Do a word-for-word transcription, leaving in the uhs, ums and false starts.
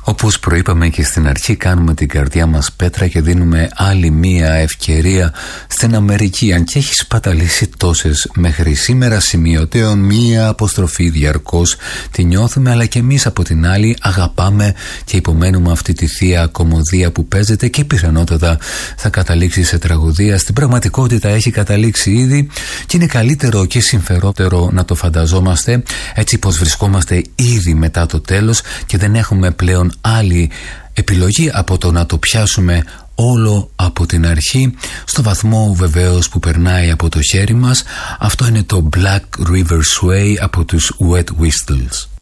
Όπως προείπαμε και στην αρχή, κάνουμε την καρδιά μας πέτρα και δίνουμε άλλη μία ευκαιρία στην Αμερική. Αν και έχει σπαταλήσει τόσες μέχρι σήμερα σημειωτέων, μία αποστροφή διαρκώς τη νιώθουμε, αλλά και εμείς από την άλλη αγαπάμε και υπομένουμε αυτή τη θεία κωμωδία που παίζεται και πιθανότατα θα καταλήξει σε τραγωδία. Στην πραγματικότητα έχει καταλήξει ήδη και είναι καλύτερο και συμφερότερο να το φανταζόμαστε έτσι πως βρισκόμαστε ήδη μετά το τέλος και δεν έχουμε πλέον άλλη επιλογή από το να το πιάσουμε όλο από την αρχή, στο βαθμό βεβαίως που περνάει από το χέρι μας. Αυτό είναι το Black River Sway από τους Wet Whistles.